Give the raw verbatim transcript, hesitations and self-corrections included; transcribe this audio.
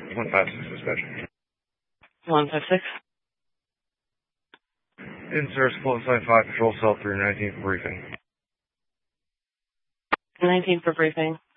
one five six dispatch. one five six. Insert close line five, patrol cell three nineteen for briefing. nineteen for briefing.